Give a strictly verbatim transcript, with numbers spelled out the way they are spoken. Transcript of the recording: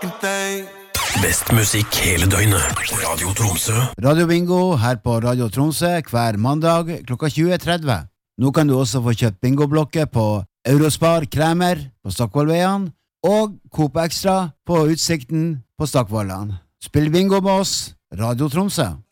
Best musikk hele døgnet. Radio Tromsø. Radio Bingo her på Radio Tromsø hver mandag klokka tjue tretti. Nå kan du også få kjøpt bingoblokker på Eurospar Kremer på Stokkvollveien og Coop Extra på Utsikten på Stokkvollan. Spill bingo med oss, Radio Tromsø.